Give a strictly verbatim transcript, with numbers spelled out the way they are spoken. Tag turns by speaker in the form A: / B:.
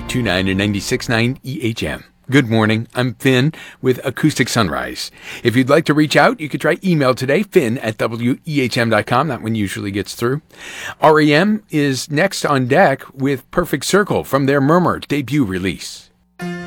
A: two nine and ninety-six point nine E H M. Good morning. I'm Finn with Acoustic Sunrise. If you'd like to reach out, you could try email today, finn at W E H M dot com. That one usually gets through. R E M is next on deck with Perfect Circle from their Murmur debut release.